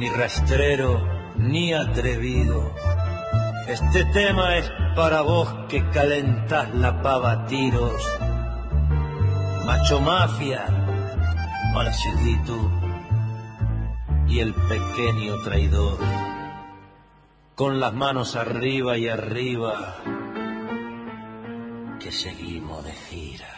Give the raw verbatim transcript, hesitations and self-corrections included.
ni rastrero, ni atrevido. Este tema es para vos que calentás la pava a tiros. Macho mafia, malacito y el pequeño traidor. Con las manos arriba y arriba, que seguimos de gira.